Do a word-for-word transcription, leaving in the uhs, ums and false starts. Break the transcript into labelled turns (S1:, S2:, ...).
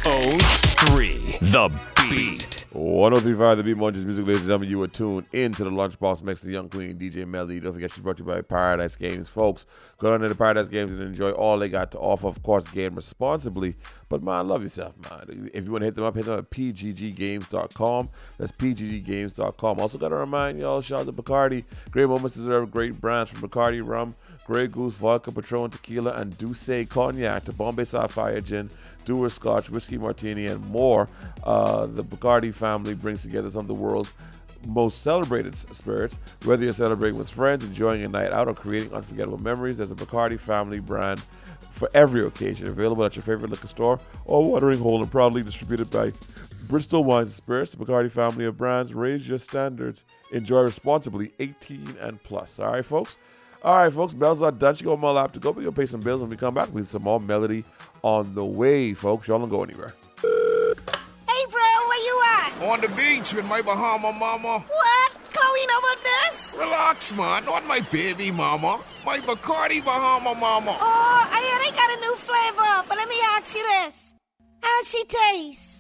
S1: oh three The Beat.
S2: one oh three point five The Beat, Munchies Music, ladies and gentlemen. You are tuned into the Lunchbox Mix of the Young Queen, D J Melly. Don't forget she's brought to you by Paradise Games, folks. Go down to the Paradise Games and enjoy all they got to offer. Of course, game responsibly. But, man, love yourself, man. If you want to hit them up, hit them at P G G games dot com. That's P G G games dot com. Also, got to remind y'all, shout out to Bacardi. Great moments deserve great brands from Bacardi Rum, Grey Goose, Vodka, Patron, Tequila, and Douce Cognac to Bombay Sapphire Gin, Dewar Scotch, Whiskey Martini, and more. Uh, the Bacardi family brings together some of the world's most celebrated spirits. Whether you're celebrating with friends, enjoying a night out, or creating unforgettable memories, there's a Bacardi family brand for every occasion, available at your favorite liquor store or watering hole, and proudly distributed by Bristol Wines and Spirits. The Bacardi family of brands. Raise your standards. Enjoy responsibly. eighteen and plus. All right, folks? All right, folks. Bells are done. You got my lap to go. We're going to pay some bills when we come back. We have some more melody on the way, folks. Y'all don't go anywhere.
S3: Hey, bro, where you at?
S4: On the beach with my Bahama mama.
S3: What? Chloe know about this?
S4: Relax, man. Not my baby mama. My Bacardi Bahama mama.
S3: Oh, I hear they got a new flavor, but let me ask you this. How's she taste?